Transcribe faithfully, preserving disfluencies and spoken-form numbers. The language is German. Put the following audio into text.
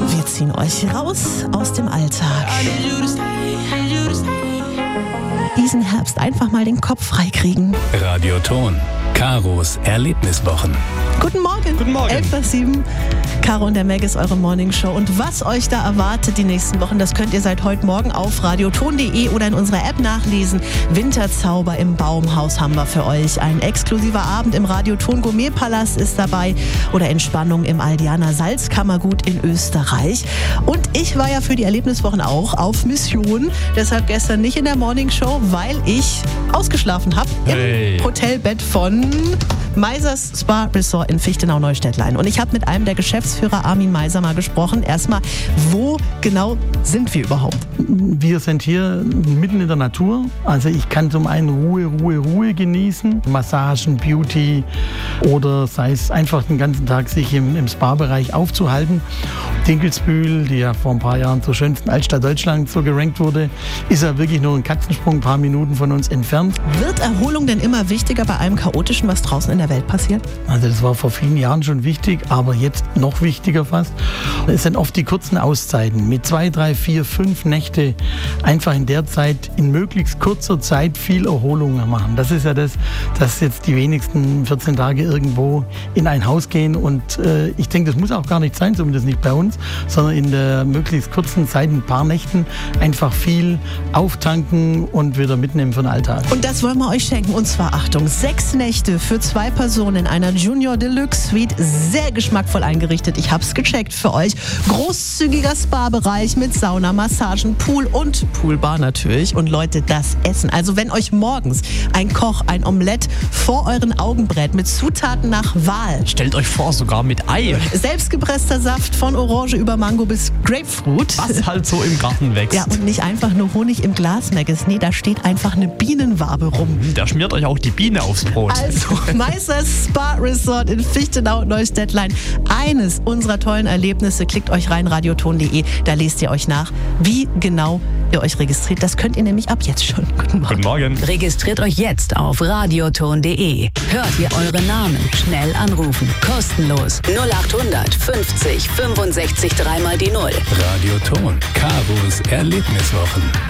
Wir ziehen euch raus aus dem Alltag. Diesen Herbst einfach mal den Kopf freikriegen. Radioton. Karos Erlebniswochen. Guten Morgen. Guten Morgen. elf Uhr sieben. Caro und der Meg ist eure Morningshow. Und was euch da erwartet die nächsten Wochen, das könnt ihr seit heute Morgen auf radioton punkt de oder in unserer App nachlesen. Winterzauber im Baumhaus haben wir für euch. Ein exklusiver Abend im Radioton Gourmetpalast ist dabei. Oder Entspannung im Aldianer Salzkammergut in Österreich. Und ich war ja für die Erlebniswochen auch auf Mission. Deshalb gestern nicht in der Morningshow, weil ich ausgeschlafen habe Hey. im Hotelbett von Meisers Spa Resort in Fichtenau-Neustädtlein. Und ich habe mit einem der Geschäftsführer, Armin Meiser, mal gesprochen. Erstmal, wo genau sind wir überhaupt? Wir sind hier mitten in der Natur. Also ich kann zum einen Ruhe, Ruhe, Ruhe genießen. Massagen, Beauty oder sei es einfach den ganzen Tag sich im, im Spa-Bereich aufzuhalten. Dinkelsbühl, die ja vor ein paar Jahren zur schönsten Altstadt Deutschlands so gerankt wurde, ist ja wirklich nur ein Katzensprung, ein paar Minuten von uns entfernt. Wird Erholung denn immer wichtiger bei allem Chaotischen, was draußen in der Welt passiert? Also das war vor vielen Jahren schon wichtig, aber jetzt noch wichtiger fast. Es sind oft die kurzen Auszeiten mit zwei, drei, vier, fünf Nächte einfach in der Zeit in möglichst kurzer Zeit viel Erholung machen. Das ist ja das, dass jetzt die wenigsten vierzehn Tage irgendwo in ein Haus gehen und äh, ich denke, das muss auch gar nicht sein, zumindest nicht bei uns, sondern in der möglichst kurzen Zeit, ein paar Nächten, einfach viel auftanken und wieder mitnehmen für den Alltag. Und das wollen wir euch schenken. Und zwar, Achtung, sechs Nächte für zwei Personen in einer Junior Deluxe Suite. Sehr geschmackvoll eingerichtet. Ich hab's gecheckt für euch. Großzügiger Spa-Bereich mit Sauna, Massagen, Pool und Poolbar natürlich. Und Leute, das Essen. Also wenn euch morgens ein Koch ein Omelett vor euren Augen brät mit Zutaten nach Wahl. Stellt euch vor, sogar mit Ei. Selbstgepresster Saft von Orange über Mango bis Grapefruit. Was halt so im Garten wächst. Ja, und nicht einfach nur Honig im Glas, Meggis. Nee, da steht einfach eine Bienenwabe rum. Da schmiert euch auch die Biene aufs Brot. Also, Meisers Spa Resort in Fichtenau-Neustädtlein. Eines unserer tollen Erlebnisse. Klickt euch rein, radioton punkt de. Da lest ihr euch nach, wie genau ihr euch registriert. Das könnt ihr nämlich ab jetzt schon. Guten Morgen. Guten Morgen. Registriert euch jetzt auf radioton punkt de. Hört ihr eure Namen. Schnell anrufen. Kostenlos. null acht hundert fünfzig fünfundsechzig dreimal die Null. Radioton. Karos Erlebniswochen.